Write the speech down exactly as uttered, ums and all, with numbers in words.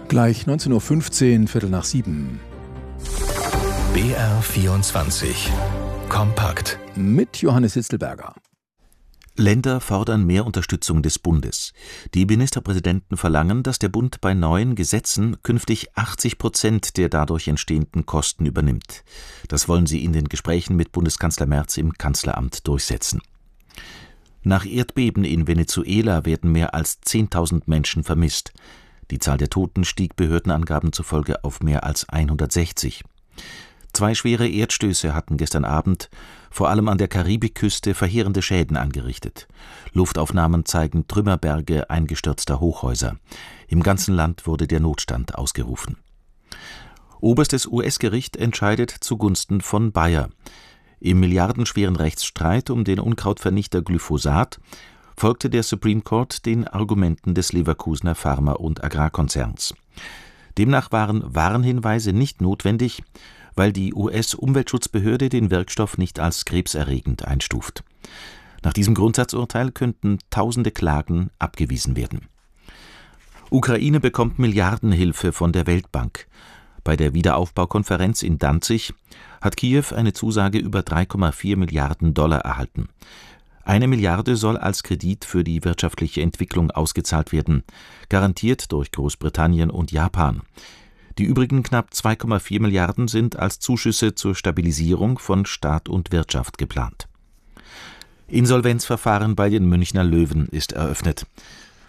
Gleich neunzehn Uhr fünfzehn, Viertel nach sieben. B R vierundzwanzig. Kompakt. Mit Johannes Hitzelberger. Länder fordern mehr Unterstützung des Bundes. Die Ministerpräsidenten verlangen, dass der Bund bei neuen Gesetzen künftig achtzig Prozent der dadurch entstehenden Kosten übernimmt. Das wollen sie in den Gesprächen mit Bundeskanzler Merz im Kanzleramt durchsetzen. Nach Erdbeben in Venezuela werden mehr als zehntausend Menschen vermisst. Die Zahl der Toten stieg Behördenangaben zufolge auf mehr als hundertsechzig. Zwei schwere Erdstöße hatten gestern Abend vor allem an der Karibikküste verheerende Schäden angerichtet. Luftaufnahmen zeigen Trümmerberge eingestürzter Hochhäuser. Im ganzen Land wurde der Notstand ausgerufen. Oberstes U S-Gericht entscheidet zugunsten von Bayer. Im milliardenschweren Rechtsstreit um den Unkrautvernichter Glyphosat folgte der Supreme Court den Argumenten des Leverkusener Pharma- und Agrarkonzerns. Demnach waren Warnhinweise nicht notwendig, weil die U S-Umweltschutzbehörde den Wirkstoff nicht als krebserregend einstuft. Nach diesem Grundsatzurteil könnten tausende Klagen abgewiesen werden. Ukraine bekommt Milliardenhilfe von der Weltbank. Bei der Wiederaufbaukonferenz in Danzig hat Kiew eine Zusage über drei Komma vier Milliarden Dollar erhalten. Eine Milliarde soll als Kredit für die wirtschaftliche Entwicklung ausgezahlt werden, garantiert durch Großbritannien und Japan. Die übrigen knapp zwei Komma vier Milliarden sind als Zuschüsse zur Stabilisierung von Staat und Wirtschaft geplant. Insolvenzverfahren bei den Münchner Löwen ist eröffnet.